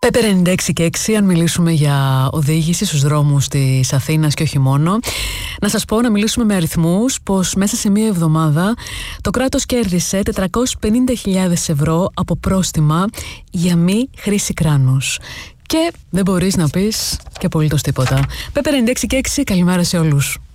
Πέπερ 96 και 6, αν μιλήσουμε για οδήγηση στους δρόμους της Αθήνας και όχι μόνο, να σας πω, να μιλήσουμε με αριθμούς, πως μέσα σε μία εβδομάδα το κράτος κέρδισε 450.000 ευρώ από πρόστιμα για μη χρήση κράνους. Και δεν μπορείς να πεις και απολύτως τίποτα. Πέπερ 96 και 6, καλημέρα σε όλους.